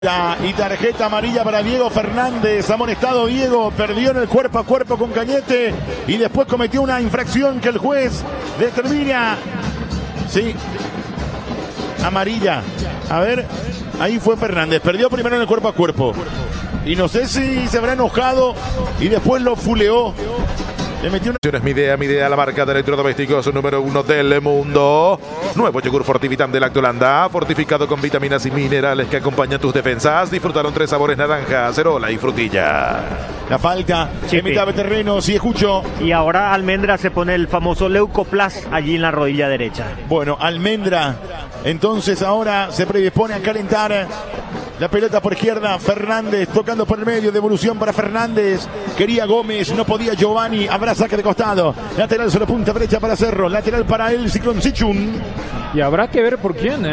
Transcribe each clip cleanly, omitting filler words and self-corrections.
Y tarjeta amarilla para Diego Fernández. Amonestado Diego, perdió en el cuerpo a cuerpo con Cañete y después cometió una infracción que el juez determina. Sí, amarilla. A ver, ahí fue Fernández, perdió primero en el cuerpo a cuerpo y no sé si se habrá enojado y después lo fuleó. Le metió una... Midea, la marca de electrodomésticos número 1 del mundo. Nuevo yogur Fortivitam de Lactolanda, fortificado con vitaminas y minerales que acompañan tus defensas. Disfrutaron 3 sabores: naranja, acerola y frutilla. La falta en mitad de terreno, sí escucho. Y ahora Almendra se pone el famoso Leucoplas allí en la rodilla derecha. Bueno, Almendra entonces ahora se predispone a calentar. La pelota por izquierda, Fernández tocando por el medio, devolución para Fernández. Quería Gómez, no podía Giovanni, habrá saque de costado. Lateral sobre punta derecha para Cerro, lateral para el Ciclón Sichun. Y habrá que ver por quién,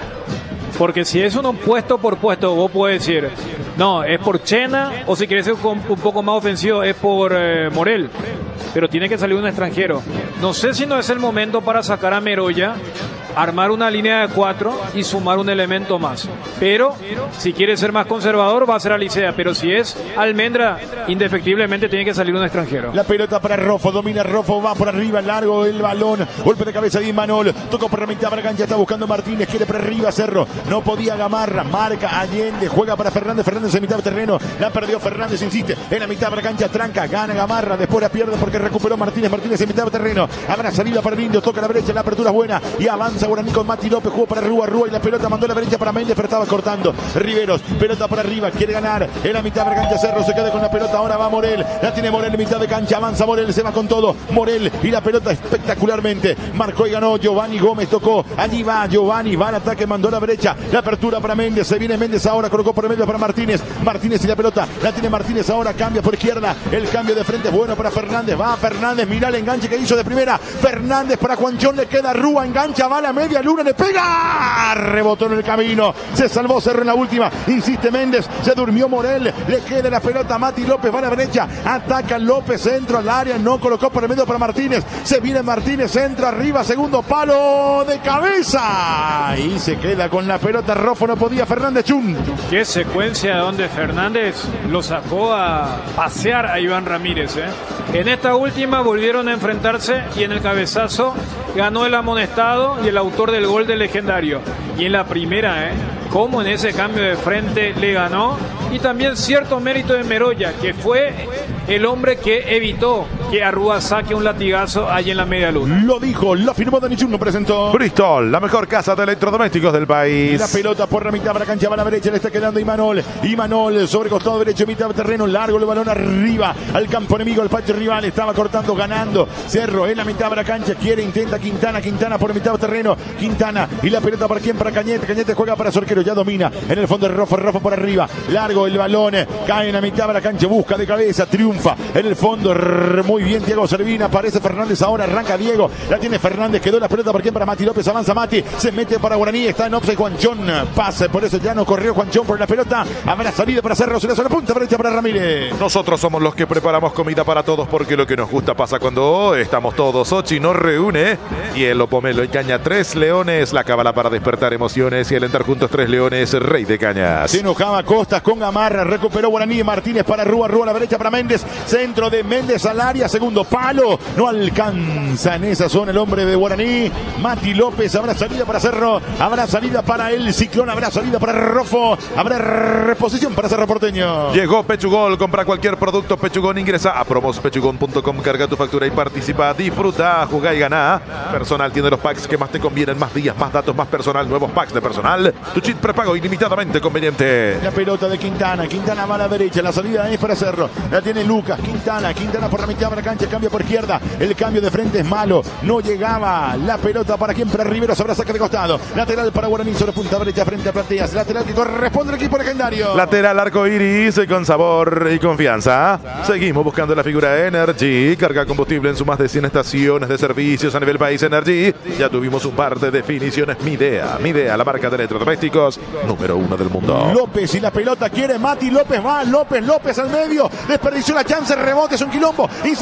porque si es uno puesto por puesto, vos puedes decir, no, es por Chena, o si querés ser un poco más ofensivo, es por Morel. Pero tiene que salir un extranjero. No sé si no es el momento para sacar a Meroya, armar una línea de 4 y sumar un elemento más. Pero si quiere ser más conservador va a ser Alicea, pero si es Almendra, indefectiblemente tiene que salir un extranjero. La pelota para Rofo, domina Rofo, va por arriba, largo el balón, golpe de cabeza de Imanol, tocó por la mitad para cancha, está buscando Martínez, quiere por arriba Cerro, no podía Gamarra, marca Allende, juega para Fernández en mitad de terreno, la perdió Fernández, insiste, en la mitad para cancha, tranca, gana Gamarra, después la pierde porque recuperó Martínez en mitad de terreno, habrá salida para el Indio, toca la brecha, la apertura es buena y avanza Guaraní con Mati López, jugó para Rúa y la pelota mandó a la derecha para Méndez, pero estaba cortando. Riveros, pelota por arriba, quiere ganar en la mitad de cancha Cerro, se queda con la pelota, ahora va Morel, la tiene Morel en mitad de cancha, avanza Morel, se va con todo, Morel y la pelota espectacularmente, marcó y ganó Giovanni Gómez, tocó, allí va Giovanni, va al ataque, mandó a la brecha, la apertura para Méndez, se viene Méndez ahora, colocó por el medio para Martínez y la pelota, la tiene Martínez ahora, cambia por izquierda, el cambio de frente es bueno para Fernández, va Fernández, mirá el enganche que hizo de primera, Fernández para Juanchón, le queda Rúa, engancha, va a la media luna, le pega, rebotó en el camino, se salvó Cerro en la última, insiste Méndez, se durmió Morel, le queda la pelota a Mati López, va a la derecha, ataca López, centro al área, no colocó por el medio para Martínez, se viene Martínez, centro arriba, segundo palo de cabeza, y se queda con la pelota, Rofo no podía, Fernández Chun. Qué secuencia donde Fernández lo sacó a pasear a Iván Ramírez, En esta última volvieron a enfrentarse y en el cabezazo ganó el amonestado y el autor del gol del legendario. Y en la primera, como en ese cambio de frente le ganó. Y también cierto mérito de Meroya, que fue el hombre que evitó que Arrúa saque un latigazo allí en la media luna. Lo dijo, lo firmó Danichun, lo presentó. Bristol, la mejor casa de electrodomésticos del país. La pelota por la mitad para la cancha, va a la derecha, le está quedando Imanol sobre costado derecho, mitad de terreno, largo el balón arriba al campo enemigo, el patio rival, estaba cortando, ganando Cerro en la mitad de la cancha, intenta Quintana por mitad de terreno, Quintana y la pelota para quién, para Cañete juega para Sorquero, ya domina en el fondo de Rofo por arriba, largo el balón, cae en la mitad de la cancha, busca de cabeza, triunfa en el fondo, muy bien Diego Servina, aparece Fernández ahora, arranca Diego, la tiene Fernández, quedó la pelota para quién, para Mati López, avanza Mati, se mete para Guaraní, está en offside Juanchón, pase, por eso ya no corrió Juanchón por la pelota, habrá salida para Cerro, se le hace la punta derecha para Ramírez. Nosotros somos los que preparamos comida para todos porque lo que nos gusta pasa cuando estamos todos. Ochi nos reúne, hielo, pomelo y caña, 3 leones, la cábala para despertar emociones y alentar juntos 3 leones, rey de cañas. Se enojaba Costas con Gamarra, recuperó Guaraní, Martínez para Rúa a la derecha para Méndez, centro de Méndez al área, segundo palo, no alcanza en esa zona el hombre de Guaraní, Mati López, habrá salida para Cerro, habrá salida para el Ciclón, habrá salida para Rofo, habrá reposición para Cerro Porteño. Llegó Pechugol, compra cualquier producto Pechugón, ingresa a promospechugón.com, carga tu factura y participa, disfruta, jugá y ganá. Personal tiene los packs que más te convienen, más días, más datos, más personal, nuevos packs de personal, tu chip prepago ilimitadamente conveniente. La pelota de Quintana va a la derecha, la salida es para Cerro, la tiene Lucas, Quintana por la mitad de la cancha, cambia por izquierda, el cambio de frente es malo, no llegaba la pelota para quien, para Riveros, habrá saque de costado, lateral para Guaraní sobre punta derecha frente a Plateas, lateral que corresponde al equipo legendario. Lateral arco iris con sabor y confianza. Seguimos buscando la figura Energy, carga combustible en sus más de 100 estaciones de servicios a nivel país. Energy, ya tuvimos un par de definiciones. Midea, la marca de electrodomésticos número 1 del mundo. López y la pelota quiere Mati López, va López al medio, desperdició la chance, rebote, es un quilombo, insiste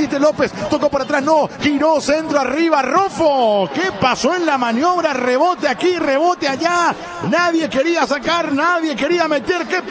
Resiste López, tocó por atrás, no, giró, centro arriba, Rofo. ¿Qué pasó en la maniobra? Rebote aquí, rebote allá. Nadie quería sacar, nadie quería meter. ¿Qué